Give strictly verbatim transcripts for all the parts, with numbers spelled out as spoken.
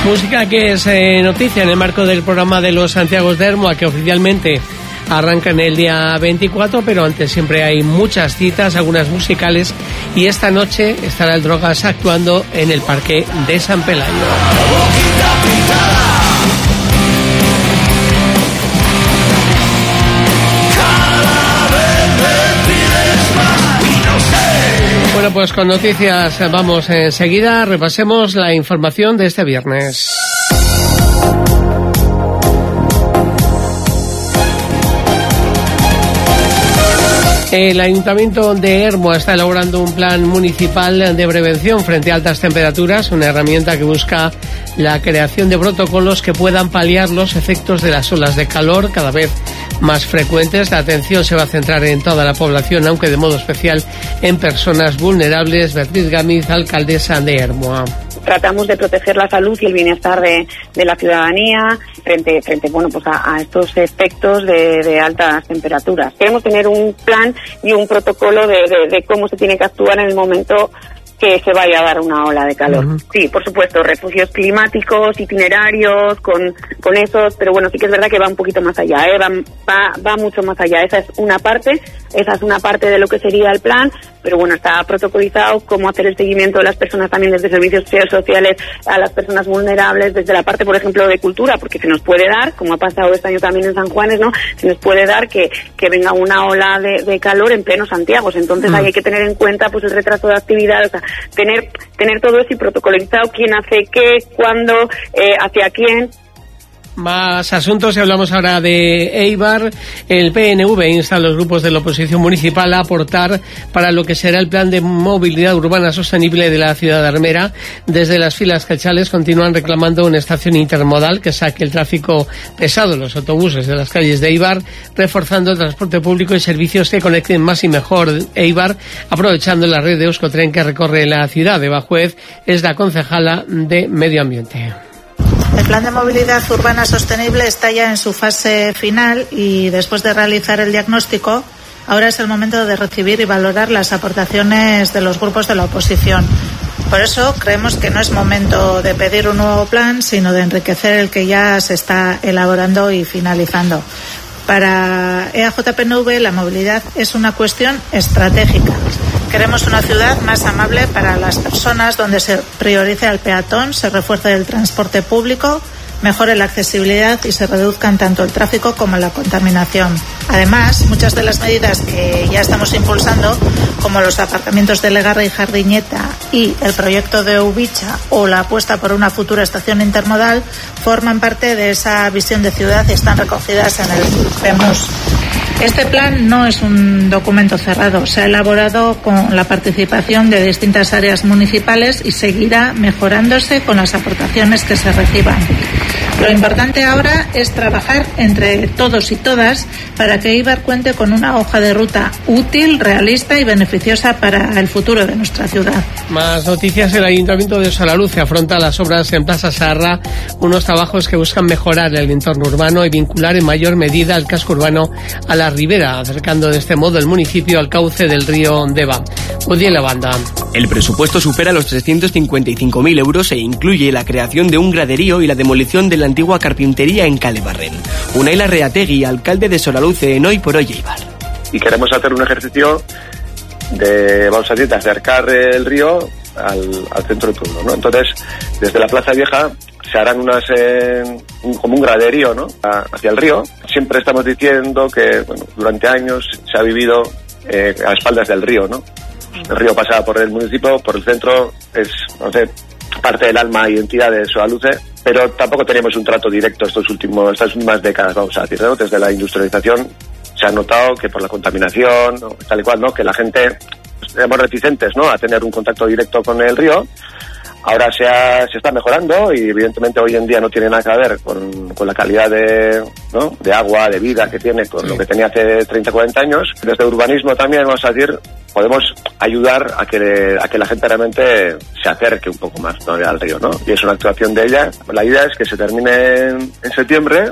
Música que es eh, noticia en el marco del programa de los Santiagos de Ermua, que oficialmente arranca en el día veinticuatro, pero antes siempre hay muchas citas, algunas musicales, y esta noche estará el Drogas actuando en el Parque de San Pelayo. Bueno, pues con noticias vamos enseguida. Repasemos la información de este viernes. El Ayuntamiento de Ermua está elaborando un plan municipal de prevención frente a altas temperaturas, una herramienta que busca la creación de protocolos que puedan paliar los efectos de las olas de calor cada vez más frecuentes. La atención se va a centrar en toda la población, aunque de modo especial en personas vulnerables. Beatriz Gámez, alcaldesa de Ermua. Tratamos de proteger la salud y el bienestar de, de la ciudadanía frente, frente bueno, pues a, a estos efectos de, de altas temperaturas. Queremos tener un plan y un protocolo de, de, de cómo se tiene que actuar en el momento que se vaya a dar una ola de calor. Uh-huh. Sí, por supuesto, refugios climáticos, itinerarios, con, con esos, pero bueno, sí que es verdad que va un poquito más allá, ¿eh? va, va, va mucho más allá. Esa es una parte, esa es una parte de lo que sería el plan, pero bueno, está protocolizado cómo hacer el seguimiento de las personas también desde servicios sociales a las personas vulnerables, desde la parte, por ejemplo, de cultura, porque se nos puede dar, como ha pasado este año también en San Juanes, ¿no? Se nos puede dar que, que venga una ola de, de calor en pleno Santiago, entonces uh-huh. ahí hay que tener en cuenta pues el retraso de actividad, o sea, tener tener todo eso y protocolizado quién hace qué, cuándo, eh, hacia quién. Más asuntos y hablamos ahora de Eibar. El P N V insta a los grupos de la oposición municipal a aportar para lo que será el plan de movilidad urbana sostenible de la ciudad de Armera. Desde las filas cachales continúan reclamando una estación intermodal que saque el tráfico pesado de los autobuses de las calles de Eibar, reforzando el transporte público y servicios que conecten más y mejor Eibar, aprovechando la red de Euskotren que recorre la ciudad. Eva Juez es la concejala de Medio Ambiente. El plan de movilidad urbana sostenible está ya en su fase final y después de realizar el diagnóstico, ahora es el momento de recibir y valorar las aportaciones de los grupos de la oposición. Por eso creemos que no es momento de pedir un nuevo plan, sino de enriquecer el que ya se está elaborando y finalizando. Para E A J P N V la movilidad es una cuestión estratégica. Queremos una ciudad más amable para las personas, donde se priorice al peatón, se refuerce el transporte público, mejore la accesibilidad y se reduzcan tanto el tráfico como la contaminación. Además, muchas de las medidas que ya estamos impulsando, como los aparcamientos de Legarra y Jardiñeta y el proyecto de Ubicha o la apuesta por una futura estación intermodal, forman parte de esa visión de ciudad y están recogidas en el P M U S. Este plan no es un documento cerrado, se ha elaborado con la participación de distintas áreas municipales y seguirá mejorándose con las aportaciones que se reciban. Lo importante ahora es trabajar entre todos y todas para que Eibar cuente con una hoja de ruta útil, realista y beneficiosa para el futuro de nuestra ciudad. Más noticias. El Ayuntamiento de Soraluce afronta las obras en Plaza Saharra, unos trabajos que buscan mejorar el entorno urbano y vincular en mayor medida el casco urbano a la ribera, acercando de este modo el municipio al cauce del río Deva. Oye la banda. El presupuesto supera los trescientos cincuenta y cinco mil euros e incluye la creación de un graderío y la demolición de la antigua carpintería en Calebarren. Unai Larreategui, alcalde de Soraluce, en Hoy por Hoy Eibar. Y queremos hacer un ejercicio de, vamos a decir, de acercar el río al, al centro del pueblo, ¿no? Entonces, desde la Plaza Vieja se harán unas, eh, un, como un graderío, ¿no?, a, hacia el río. Siempre estamos diciendo que, bueno, durante años se ha vivido eh, a espaldas del río, ¿no? El río pasa por el municipio, por el centro, es, no sé, parte del alma y identidad de Soraluce, pero tampoco tenemos un trato directo estos últimos, estas últimas décadas, vamos a decir, ¿no? Desde la industrialización se ha notado que por la contaminación, ¿no?, tal y cual, ¿no?, que la gente, pues, éramos reticentes, ¿no?, a tener un contacto directo con el río. Ahora se, ha, se está mejorando y evidentemente hoy en día no tiene nada que ver con, con la calidad de, ¿no?, de agua, de vida que tiene con sí. lo que tenía hace treinta, cuarenta años. Desde urbanismo también, vamos a decir, podemos ayudar a que, a que la gente realmente se acerque un poco más, ¿no?, al río, ¿no? Y es una actuación de ella. La idea es que se termine en, en septiembre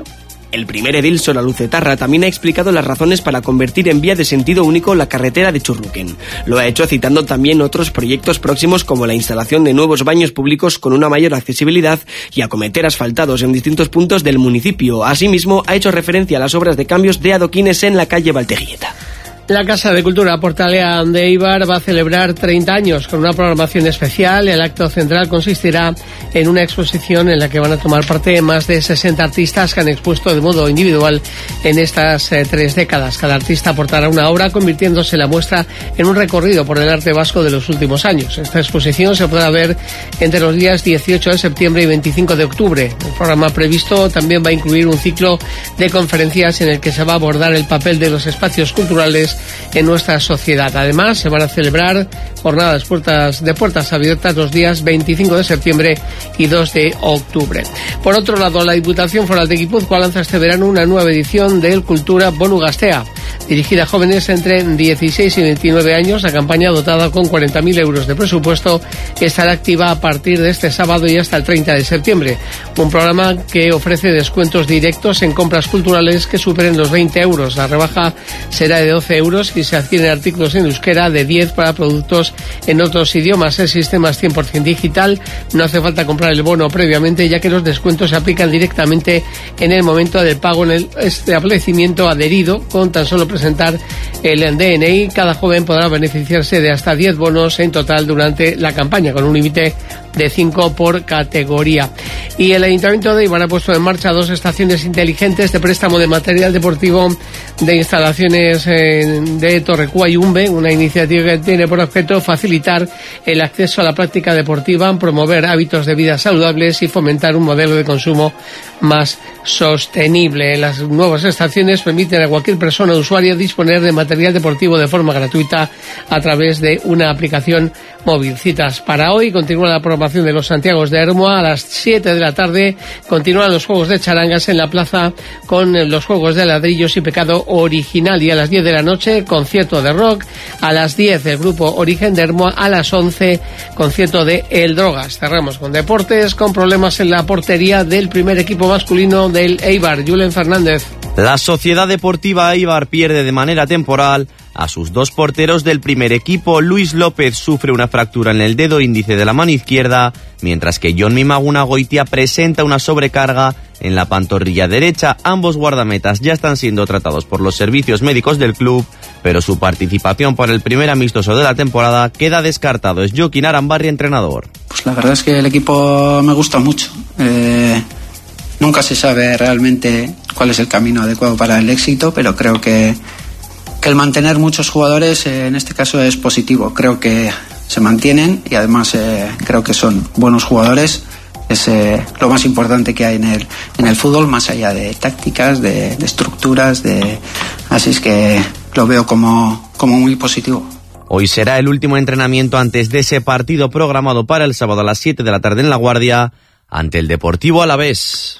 El primer edil soralucetarra también ha explicado las razones para convertir en vía de sentido único la carretera de Churruquén. Lo ha hecho citando también otros proyectos próximos como la instalación de nuevos baños públicos con una mayor accesibilidad y acometer asfaltados en distintos puntos del municipio. Asimismo, ha hecho referencia a las obras de cambios de adoquines en la calle Valteguilleta. La Casa de Cultura Portalea de Eibar va a celebrar treinta años con una programación especial. El acto central consistirá en una exposición en la que van a tomar parte más de sesenta artistas que han expuesto de modo individual en estas eh, tres décadas. Cada artista aportará una obra, convirtiéndose la muestra en un recorrido por el arte vasco de los últimos años. Esta exposición se podrá ver entre los días dieciocho de septiembre y veinticinco de octubre. El programa previsto también va a incluir un ciclo de conferencias en el que se va a abordar el papel de los espacios culturales en nuestra sociedad. Además, se van a celebrar jornadas puertas de puertas abiertas los días veinticinco de septiembre y dos de octubre. Por otro lado, la Diputación Foral de Guipúzcoa lanza este verano una nueva edición del Cultura Bonu Gaztea, dirigida a jóvenes entre dieciséis y veintinueve años. La campaña, dotada con cuarenta mil euros de presupuesto, estará activa a partir de este sábado y hasta el treinta de septiembre. Un programa que ofrece descuentos directos en compras culturales que superen los veinte euros. La rebaja será de doce euros y se adquieren artículos en euskera, de diez para productos en otros idiomas. El sistema es cien por ciento digital, no hace falta comprar el bono previamente, ya que los descuentos se aplican directamente en el momento del pago en el establecimiento adherido. Con tan solo presentar el D N I, cada joven podrá beneficiarse de hasta diez bonos en total durante la campaña, con un límite de cinco por categoría. Y el Ayuntamiento de Eibar ha puesto en marcha dos estaciones inteligentes de préstamo de material deportivo de instalaciones de Torrecua y Umbe, una iniciativa que tiene por objeto facilitar el acceso a la práctica deportiva, promover hábitos de vida saludables y fomentar un modelo de consumo más sostenible. Las nuevas estaciones permiten a cualquier persona usuaria disponer de material deportivo de forma gratuita a través de una aplicación móvil. Citas para hoy: continúa la programación de los Santiagos de Ermua a las siete de la tarde, continúan los juegos de charangas en la plaza con los juegos de ladrillos y pecado original, y a las diez de la noche concierto de rock, a las diez el grupo Origen de Ermua, a las once concierto de El Drogas. Cerramos con deportes, con problemas en la portería del primer equipo masculino del Eibar. Julen Fernández. La Sociedad Deportiva Eibar pierde de manera temporal a sus dos porteros del primer equipo. Luis López sufre una fractura en el dedo índice de la mano izquierda, mientras que Jon Mimaguna Goitia presenta una sobrecarga en la pantorrilla derecha. Ambos guardametas ya están siendo tratados por los servicios médicos del club, pero su participación para el primer amistoso de la temporada queda descartado. Es Joaquín Arambarri, entrenador. Pues la verdad es que el equipo me gusta mucho. Eh, nunca se sabe realmente cuál es el camino adecuado para el éxito, pero creo que que el mantener muchos jugadores eh, en este caso es positivo. Creo que se mantienen y además eh, creo que son buenos jugadores. Es eh, lo más importante que hay en el en el fútbol, más allá de tácticas, de, de estructuras, de así es que lo veo como, como muy positivo. Hoy será el último entrenamiento antes de ese partido programado para el sábado a las siete de la tarde en La Guardia ante el Deportivo Alavés.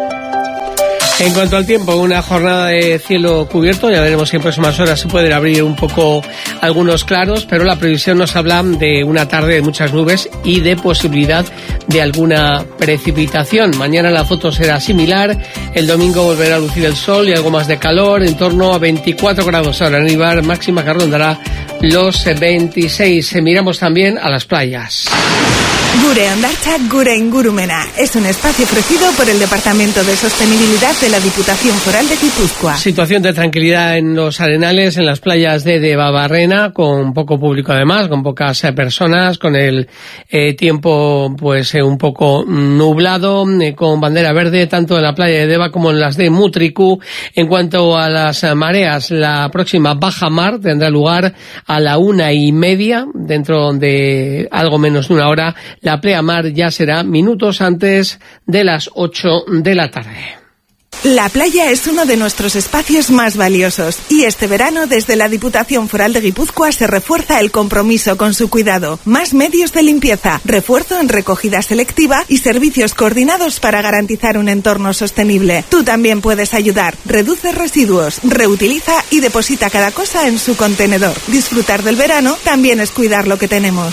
En cuanto al tiempo, una jornada de cielo cubierto. Ya veremos si en próximas horas se pueden abrir un poco algunos claros, pero la previsión nos habla de una tarde de muchas nubes y de posibilidad de alguna precipitación. Mañana la foto será similar, el domingo volverá a lucir el sol y algo más de calor, en torno a veinticuatro grados ahora en Eibar, máxima que rondará los veintiséis. Miramos también a las playas. Gure Ondartza, Gure Ingurumena. Es un espacio ofrecido por el Departamento de Sostenibilidad de la Diputación Foral de Guipúzcoa. Situación de tranquilidad en los arenales, en las playas de Debabarrena, con poco público además, con pocas eh, personas, con el eh, tiempo pues eh, un poco nublado, eh, con bandera verde, tanto en la playa de Deva como en las de Mutriku. En cuanto a las eh, mareas, la próxima baja mar tendrá lugar a la una y media, dentro de algo menos de una hora. La pleamar ya será minutos antes de las ocho de la tarde. La playa es uno de nuestros espacios más valiosos y este verano desde la Diputación Foral de Guipúzcoa se refuerza el compromiso con su cuidado. Más medios de limpieza, refuerzo en recogida selectiva y servicios coordinados para garantizar un entorno sostenible. Tú también puedes ayudar. Reduce residuos, reutiliza y deposita cada cosa en su contenedor. Disfrutar del verano también es cuidar lo que tenemos.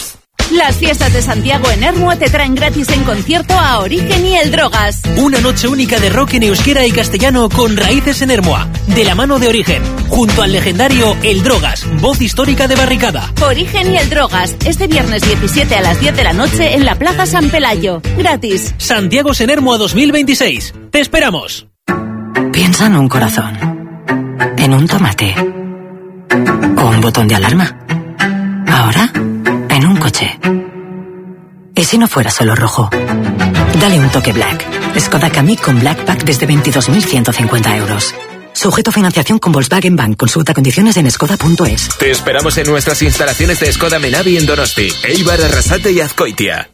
Las fiestas de Santiago en Ermua te traen gratis en concierto a Origen y El Drogas. Una noche única de rock en euskera y castellano con raíces en Ermua, de la mano de Origen, junto al legendario El Drogas, voz histórica de Barricada. Origen y El Drogas, este viernes diecisiete a las diez de la noche en la Plaza San Pelayo. Gratis. Santiago en Ermua dos mil veintiséis. ¡Te esperamos! Piensa en un corazón, en un tomate o un botón de alarma. Ahora, en un coche. ¿Y si no fuera solo rojo? Dale un toque Black. Skoda Kamiq con Black Pack desde veintidós mil ciento cincuenta euros. Sujeto a financiación con Volkswagen Bank. Consulta condiciones en skoda punto es. Te esperamos en nuestras instalaciones de Skoda Menavi en Donosti, Eibar, Arrasate y Azkoitia.